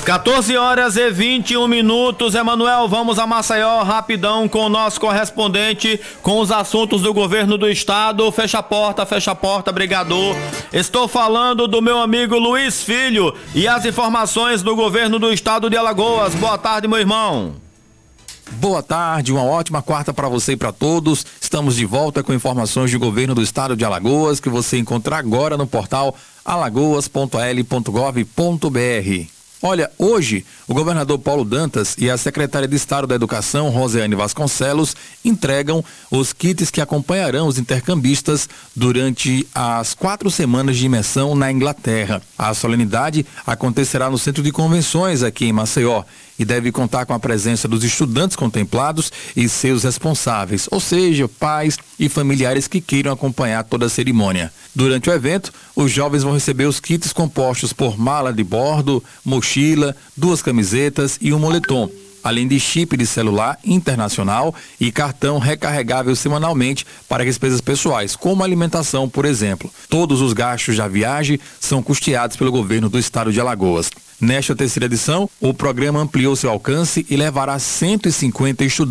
14h21. Emanuel, vamos a Maceió rapidão com o nosso correspondente com os assuntos do governo do estado. Fecha a porta, brigador. Estou falando do meu amigo Luiz Filho e as informações do governo do estado de Alagoas. Boa tarde, meu irmão. Boa tarde, uma ótima quarta para você e para todos. Estamos de volta com informações do governo do estado de Alagoas que você encontra agora no portal alagoas.al.gov.br. Olha, hoje o governador Paulo Dantas e a secretária de Estado da Educação, Rosiane Vasconcelos, entregam os kits que acompanharão os intercambistas durante as 4 semanas de imersão na Inglaterra. A solenidade acontecerá no Centro de Convenções aqui em Maceió e deve contar com a presença dos estudantes contemplados e seus responsáveis, ou seja, pais e familiares que queiram acompanhar toda a cerimônia. Durante o evento, os jovens vão receber os kits compostos por mala de bordo, mochila, 2 camisetas e um moletom, além de chip de celular internacional e cartão recarregável semanalmente para despesas pessoais, como alimentação, por exemplo. Todos os gastos da viagem são custeados pelo governo do estado de Alagoas. Nesta terceira edição, o programa ampliou seu alcance e levará 150 estudantes